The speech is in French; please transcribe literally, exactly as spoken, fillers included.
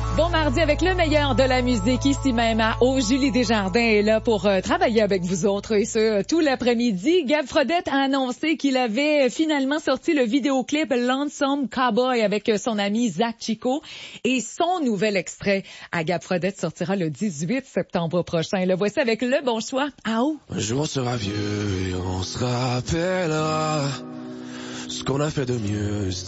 Bon mardi avec le meilleur de la musique ici même à Haut. Julie Desjardins est là pour euh, travailler avec vous autres et ce euh, tout l'après-midi. Gab Frodette a annoncé qu'il avait finalement sorti le vidéoclip Lonesome Cowboy avec euh, son ami Zach Chico et son nouvel extrait à Gab Frodette sortira le dix-huit septembre prochain. Le voici avec le bon choix à Haut. Un jour on sera vieux et on se rappellera ce qu'on a fait de mieux.